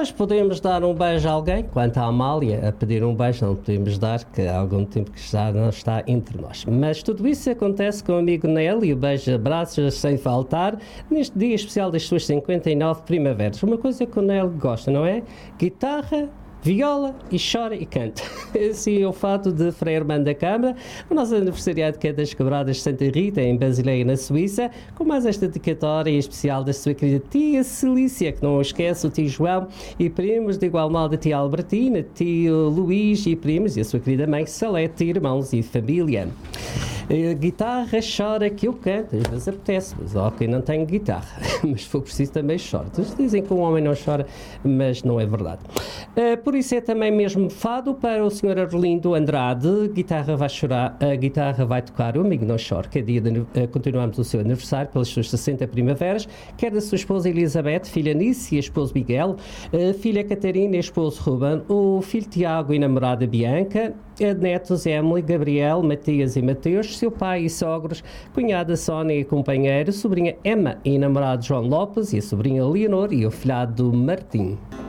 Nós podemos dar um beijo a alguém, quanto à Amália, a pedir um beijo não podemos dar, que há algum tempo que já não está entre nós. Mas tudo isso acontece com o amigo Nélio, e o beijo abraços sem faltar, neste dia especial das suas 59 primaveras. Uma coisa que o Nélio gosta, não é? Guitarra, viola e chora e canta. Assim é o fato de Frei Armando da Câmara, o nosso aniversariado que é das Quebradas de Santa Rita, em Basileia, na Suíça, com mais esta dedicatória em especial da sua querida tia Celícia, que não esquece, o tio João e primos, de igual modo a tia Albertina, tio Luís e primos, e a sua querida mãe Salete, irmãos e família. Guitarra, chora que eu canto, às vezes apetece, mas ok, não tenho guitarra, mas se for preciso também choro. Dizem que um homem não chora, mas não é verdade. Por isso é também mesmo fado para o Sr. Arlindo Andrade. Guitarra vai chorar, a guitarra vai tocar, o amigo não chora, que é dia de, continuamos o seu aniversário pelas suas 60 primaveras, quer da sua esposa Elizabeth, filha Nice e esposo Miguel, filha Catarina e esposo Ruben, o filho Tiago e namorada Bianca, netos Emily, Gabriel, Matias e Mateus, seu pai e sogros, cunhada Sónia e companheiro, sobrinha Emma e namorado João Lopes e a sobrinha Leonor e o filhado Martim.